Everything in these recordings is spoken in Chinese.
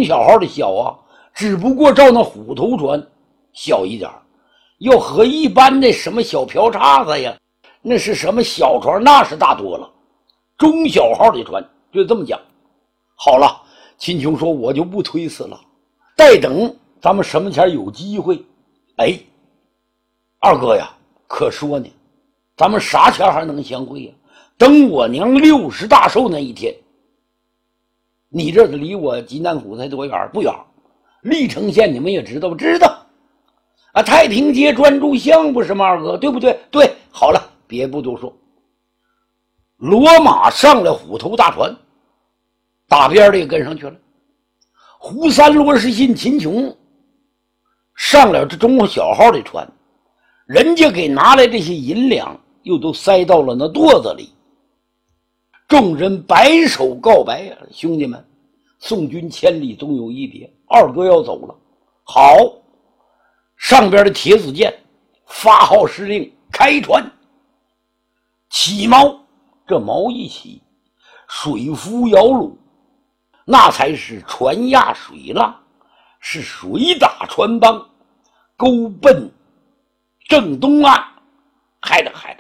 钟小号的小啊，只不过照那虎头船小一点，要和一般的什么小瓢叉子呀，那是什么小船，那是大多了。中小号的船就这么讲。好了，秦琼说我就不推辞了，待等咱们什么前有机会。哎，二哥呀，可说呢，咱们啥前还能相会呀？等我娘60大寿那一天。你这离我济南府才多远？不远。历城县你们也知道，知道啊，太平街专诸巷不是吗？二哥，对不对？对，好了，别不多说。骡马上了虎头大船，打边的也跟上去了。胡三、罗士信、秦琼上了这中小号的船，人家给拿来这些银两又都塞到了那垛子里。众人摆手告白呀，兄弟们，送君千里总有一别，二哥要走了。好，上边的铁子剑发号施令，开船起锚。这锚一起，水夫摇橹，那才是船压水浪，是水打船帮，勾奔正东岸。嗨了啥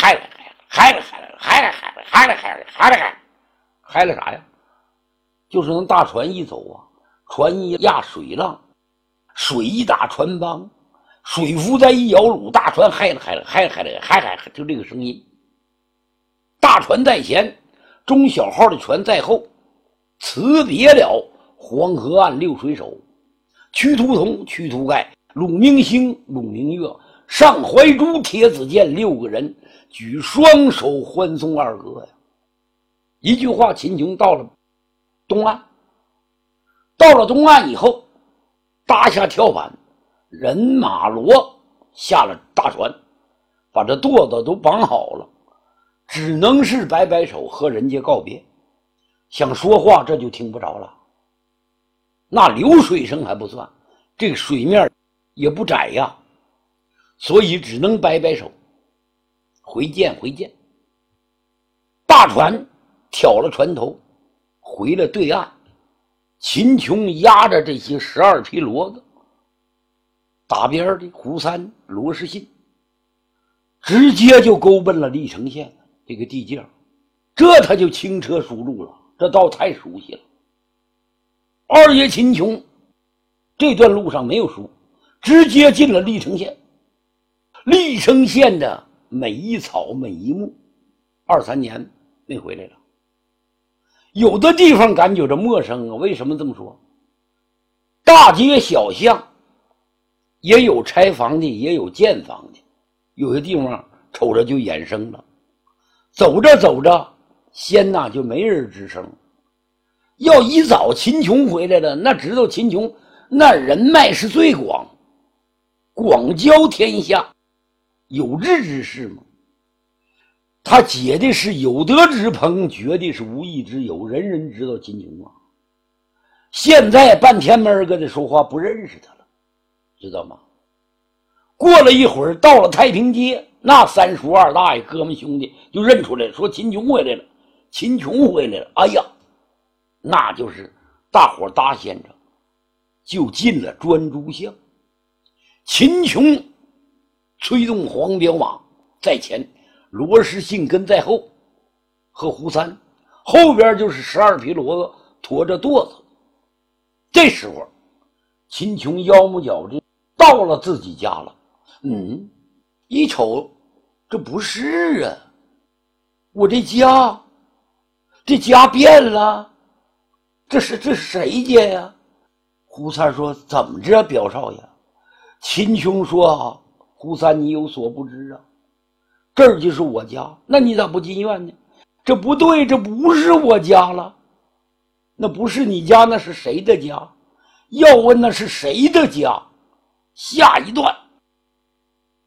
呀？就是那大船一走啊，船一压水浪，水一打船帮，水夫再一摇橹，大船嗨了，就这个声音。大船在前，中小号的船在后，辞别了黄河岸六水手，屈突同、屈突盖、鲁明星、鲁明月、上怀珠、铁子健6个人举双手欢送二哥呀！一句话，秦琼到了东岸。到了东岸以后，搭下跳板，人马骡下了大船，把这垛子都绑好了，只能是摆摆手和人家告别。想说话这就听不着了，那流水声还不算，这个水面也不窄呀，所以只能摆摆手，回见回见。大船挑了船头回了对岸，秦琼压着这些12匹骡子，打边的胡三、罗士信直接就勾奔了历城县这个地界，这他就轻车熟路了，这道太熟悉了。二爷秦琼这段路上没有输，直接进了历城县。历城县的每一草每一木2、3年没回来了。有的地方感觉着陌生啊，为什么这么说？大街小巷也有拆房的，也有建房的，有些地方瞅着就衍生了。走着走着，先呐就没人吱声。要一早秦琼回来了，那知道秦琼那人脉是最广，广交天下，有志之士嘛。他结的是有德之朋，绝的是无义之友，人人知道秦琼啊。现在半天没人跟他说话，不认识他了，知道吗？过了一会儿，到了太平街，那3叔2大爷哥们兄弟就认出来了，说秦琼回来了，秦琼回来了。哎呀，那就是大伙搭先着，就进了专诸巷。秦琼催动黄骠马在前，罗士信跟在后，和胡三，后边就是12匹骡子驮着垛子。这时候秦琼腰木脚的到了自己家了。一瞅这不是啊，我这家变了，这是谁家呀？胡三说怎么着表少爷？秦琼说胡三你有所不知啊，这儿就是我家，那你咋不进院呢？这不对，这不是我家了，那不是你家，那是谁的家？要问那是谁的家？下一段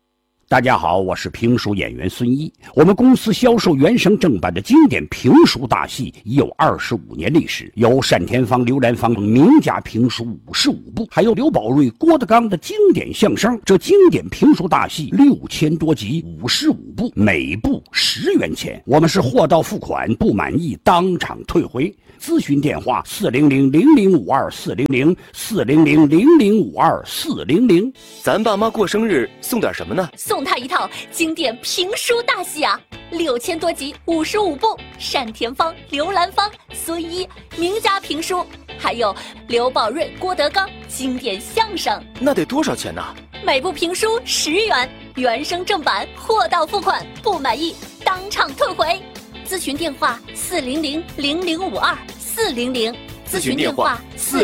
大家好，我是评书演员孙一。我们公司销售原声正版的经典评书大戏已有25年历史，有单田芳、刘兰芳名家评书55部，还有刘宝瑞、郭德纲的经典相声。这经典评书大戏6000多集，55部，每部10元钱。我们是货到付款，不满意当场退回。咨询电话400-0052-400，400-0052-400。 咱爸妈过生日送点什么呢？ 送他一套经典评书大戏啊，6000多集，55部，单田芳、刘兰芳、孙一名家评书，还有刘宝瑞、郭德纲经典相声。 那得多少钱呢？ 每部评书10元，原声正版，货到付款，不满意当场退回。咨询电话400-0052-400， 咨询电话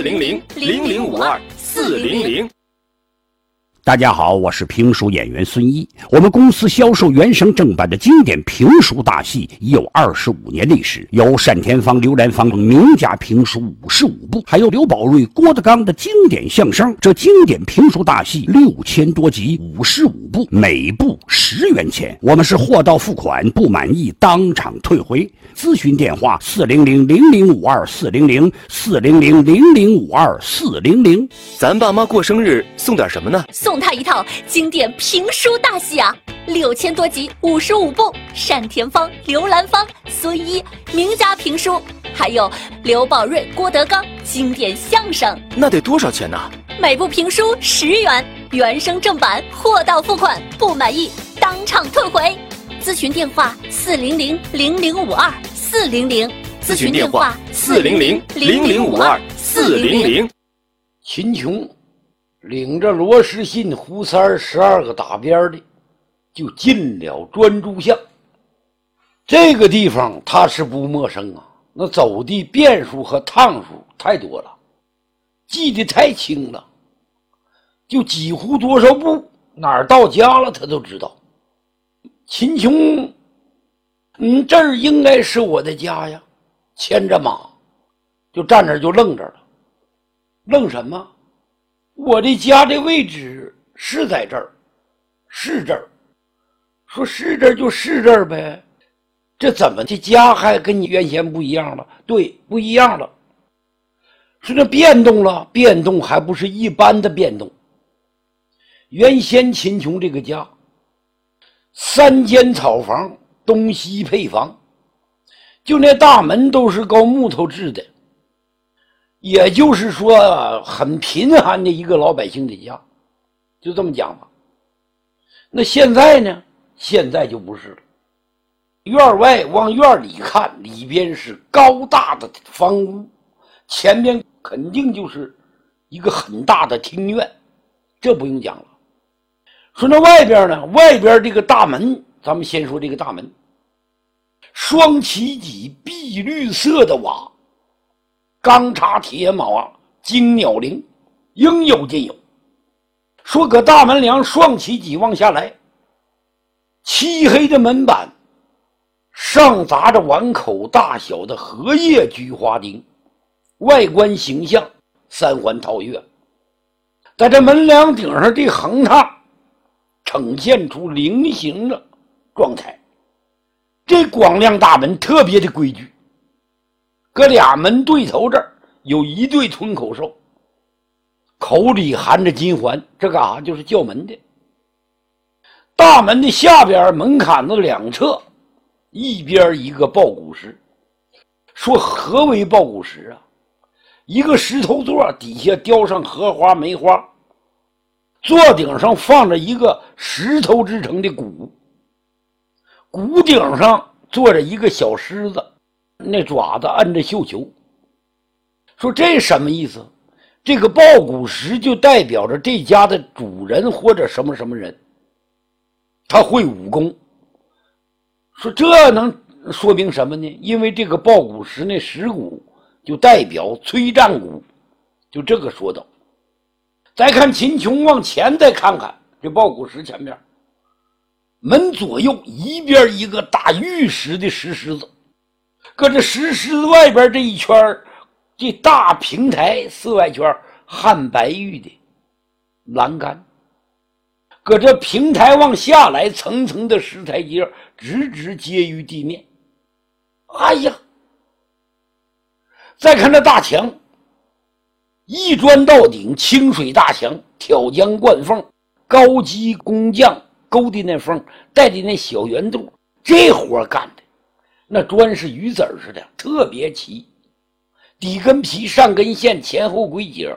400-0052-400。 大家好，我是评书演员孙一。我们公司销售原声正版的经典评书大戏已有25年历史，有单田芳、刘兰芳名家评书55部，还有刘宝瑞、郭德纲的经典相声。这经典评书大戏6000多集，55部，每部10元钱。我们是货到付款，不满意当场退回。咨询电话400-0052-400， 400-0052-400。 咱爸妈过生日送点什么呢？ 送他一套经典评书大戏啊，6000多集，55部，单田芳、刘兰芳、孙一名家评书，还有刘宝瑞、郭德纲经典相声。 那得多少钱呢？ 每部评书10元，原声正版，货到付款，不满意当场退回。咨询电话400-0052-400， 咨询电话400-0052-400。 秦琼领着罗时信、胡三儿12个打边的，就进了专诸巷。这个地方他是不陌生啊，那走的遍数和趟数太多了，记得太清了，就几乎多少步哪儿到家了他都知道。秦琼，这儿应该是我的家呀，牵着马就站那儿就愣着了。愣什么？我的家的位置是在这儿，是这儿。说是这儿就是这儿呗，这怎么的家还跟你原先不一样了？对，不一样了。说这变动了，变动还不是一般的变动。原先秦琼这个家3间草房，东西配房，就那大门都是靠木头制的，也就是说很贫寒的一个老百姓的家，就这么讲吧。那现在呢？现在就不是了。院外往院里看，里边是高大的房屋，前边肯定就是一个很大的庭院，这不用讲了。说那外边呢？外边这个大门，咱们先说这个大门，双旗脊碧绿色的瓦，钢叉铁马金鸟翎，应有尽有。说搁大门梁双旗脊往下来，漆黑的门板上砸着碗口大小的荷叶菊花钉，外观形象3环套月，在这门梁顶上这横楯呈现出菱形的状态。这广亮大门特别的规矩，搁俩门对头这儿有一对吞口兽，口里含着金环，这干啥？就是叫门的。大门的下边门槛子两侧一边一个抱鼓石。说何为抱鼓石啊？一个石头座，底下雕上荷花梅花，座顶上放着一个石头制成的鼓，鼓顶上坐着一个小狮子，那爪子按着绣球。说这什么意思？这个抱鼓石就代表着这家的主人或者什么什么人，他会武功。说这能说明什么呢？因为这个抱鼓石那石鼓就代表催战鼓，就这个说道。再看秦琼往前再看看，这抱鼓石前面门左右一边一个大玉石的石狮子，搁这石狮子外边这一圈这大平台四外圈汉白玉的栏杆， 搁这平台往下来，层层的石台阶直直接于地面。哎呀，再看这大墙，一砖到顶，清水大墙，挑浆灌缝，高级工匠勾的那缝，带的那小圆洞，这活干的那砖是鱼子似的，特别齐，底跟皮上跟线，前后归节，